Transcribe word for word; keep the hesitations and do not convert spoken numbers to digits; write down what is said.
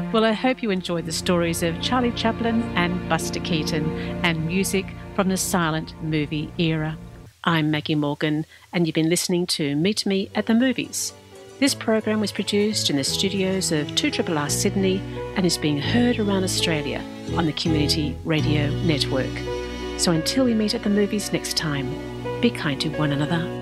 Well, I hope you enjoyed the stories of Charlie Chaplin and Buster Keaton and music from the silent movie era. I'm Maggie Morgan, and you've been listening to Meet Me at the Movies. This program was produced in the studios of two R R R Sydney and is being heard around Australia on the Community Radio Network. So until we meet at the movies next time, be kind to one another.